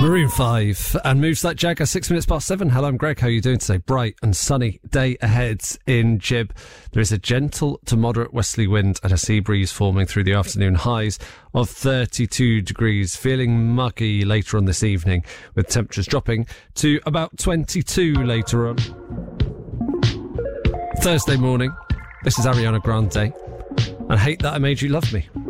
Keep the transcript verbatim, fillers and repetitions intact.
Maroon five and Moves Like Jagger, six minutes past seven. Hello, I'm Greg. How are you doing today? Bright and sunny day ahead in Gib. There is a gentle to moderate westerly wind and a sea breeze forming through the afternoon. Highs of thirty-two degrees. Feeling muggy later on this evening, with temperatures dropping to about twenty-two later on. Thursday morning. This is Ariana Grande. And Hate That I Made You Love Me.